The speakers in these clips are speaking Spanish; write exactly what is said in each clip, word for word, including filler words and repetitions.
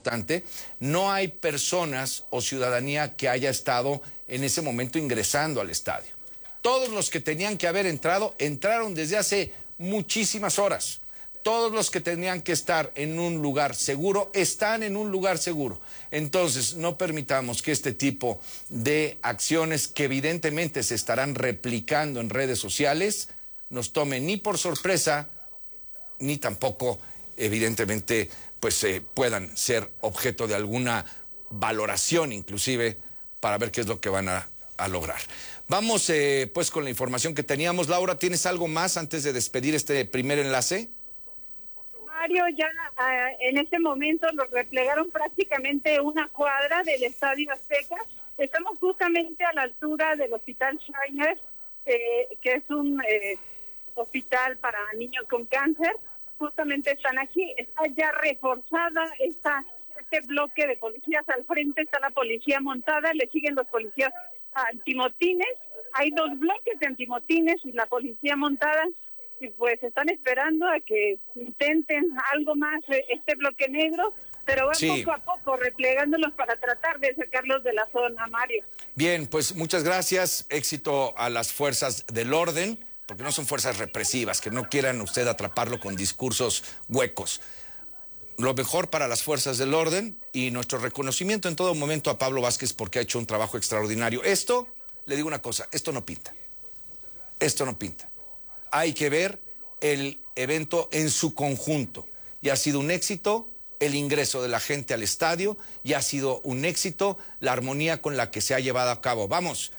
importante, no hay personas o ciudadanía que haya estado en ese momento ingresando al estadio. Todos los que tenían que haber entrado, entraron desde hace muchísimas horas. Todos los que tenían que estar en un lugar seguro, están en un lugar seguro. Entonces, no permitamos que este tipo de acciones que evidentemente se estarán replicando en redes sociales nos tomen ni por sorpresa, ni tampoco, evidentemente, pues eh, puedan ser objeto de alguna valoración, inclusive, para ver qué es lo que van a, a lograr. Vamos, eh, pues, con la información que teníamos. Laura, ¿tienes algo más antes de despedir este primer enlace? Mario, ya uh, en este momento nos replegaron prácticamente una cuadra del Estadio Azteca. Estamos justamente a la altura del Hospital Shriners, eh, que es un eh, hospital para niños con cáncer. Justamente están aquí, está ya reforzada esta, este bloque de policías. Al frente está la policía montada, le siguen los policías antimotines. Hay dos bloques de antimotines y la policía montada. Y pues están esperando a que intenten algo más este bloque negro, pero van sí. poco a poco replegándolos para tratar de sacarlos de la zona, Mario. Bien, pues muchas gracias, éxito a las fuerzas del orden, porque no son fuerzas represivas, que no quieran usted atraparlo con discursos huecos. Lo mejor para las fuerzas del orden y nuestro reconocimiento en todo momento a Pablo Vázquez porque ha hecho un trabajo extraordinario. Esto, le digo una cosa, esto no pinta, esto no pinta. Hay que ver el evento en su conjunto. Y ha sido un éxito el ingreso de la gente al estadio y ha sido un éxito la armonía con la que se ha llevado a cabo. Vamos,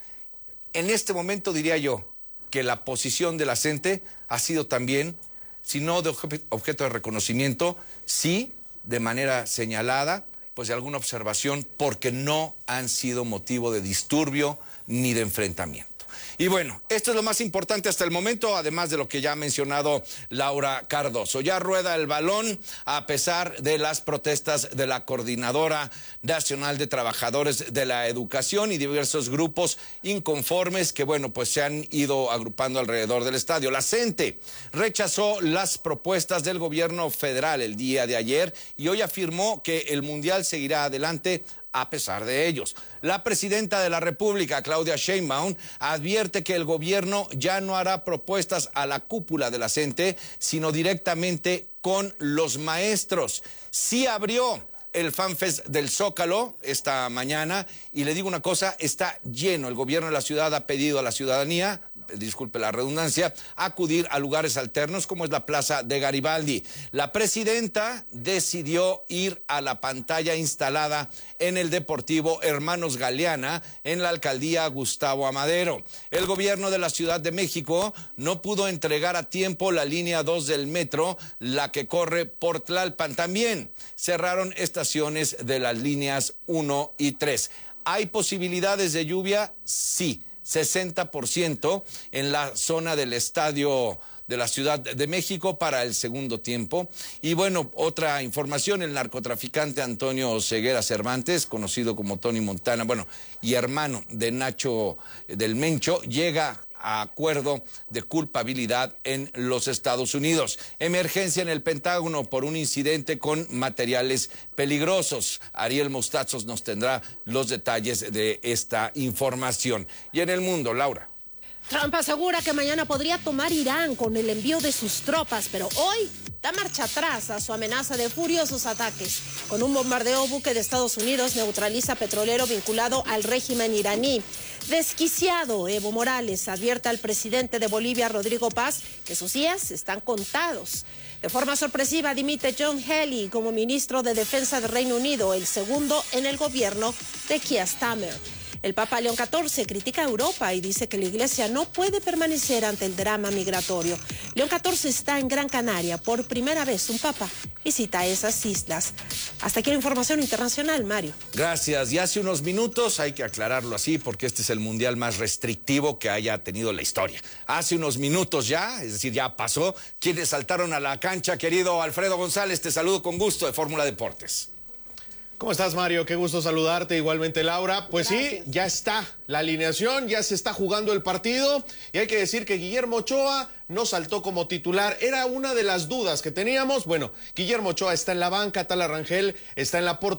en este momento diría yo que la posición de la gente ha sido también, si no de objeto de reconocimiento, sí de manera señalada, pues de alguna observación, porque no han sido motivo de disturbio ni de enfrentamiento. Y bueno, esto es lo más importante hasta el momento, además de lo que ya ha mencionado Laura Cardoso. Ya rueda el balón a pesar de las protestas de la Coordinadora Nacional de Trabajadores de la Educación y diversos grupos inconformes que, bueno, pues se han ido agrupando alrededor del estadio. La CENTE rechazó las propuestas del gobierno federal el día de ayer y hoy afirmó que el Mundial seguirá adelante a pesar de ellos. La presidenta de la República, Claudia Sheinbaum, advierte que el gobierno ya no hará propuestas a la cúpula de la CENTE, sino directamente con los maestros. Sí abrió el FanFest del Zócalo esta mañana y le digo una cosa, está lleno. El gobierno de la ciudad ha pedido a la ciudadanía, disculpe la redundancia, acudir a lugares alternos como es la Plaza de Garibaldi. La presidenta decidió ir a la pantalla instalada en el Deportivo Hermanos Galeana en la alcaldía Gustavo Amadero. El gobierno de la Ciudad de México no pudo entregar a tiempo la línea dos del metro, la que corre por Tlalpan. También cerraron estaciones de las líneas uno y tres. ¿Hay posibilidades de lluvia? Sí. sesenta por ciento en la zona del estadio de la Ciudad de México para el segundo tiempo. Y bueno, otra información, el narcotraficante Antonio Ceguera Cervantes, conocido como Tony Montana, bueno, y hermano de Nacho del Mencho, llega a acuerdo de culpabilidad en los Estados Unidos. Emergencia en el Pentágono por un incidente con materiales peligrosos. Ariel Mostazos nos tendrá los detalles de esta información. Y en el mundo, Laura. Trump asegura que mañana podría tomar Irán con el envío de sus tropas, pero hoy da marcha atrás a su amenaza de furiosos ataques. Con un bombardeo, buque de Estados Unidos neutraliza petrolero vinculado al régimen iraní. Desquiciado, Evo Morales advierte al presidente de Bolivia, Rodrigo Paz, que sus días están contados. De forma sorpresiva, dimite John Healey como ministro de Defensa del Reino Unido, el segundo en el gobierno de Keir Starmer. El Papa León catorce critica a Europa y dice que la Iglesia no puede permanecer ante el drama migratorio. León catorce está en Gran Canaria. Por primera vez un Papa visita esas islas. Hasta aquí la información internacional, Mario. Gracias. Y hace unos minutos, hay que aclararlo así, porque este es el mundial más restrictivo que haya tenido la historia. Hace unos minutos ya, es decir, ya pasó, quienes saltaron a la cancha, querido Alfredo González, te saludo con gusto de Fórmula Deportes. ¿Cómo estás, Mario? Qué gusto saludarte, igualmente Laura. Pues Gracias. Sí, ya está la alineación, ya se está jugando el partido y hay que decir que Guillermo Ochoa no saltó como titular. Era una de las dudas que teníamos. Bueno, Guillermo Ochoa está en la banca, Tala Rangel está en la portería.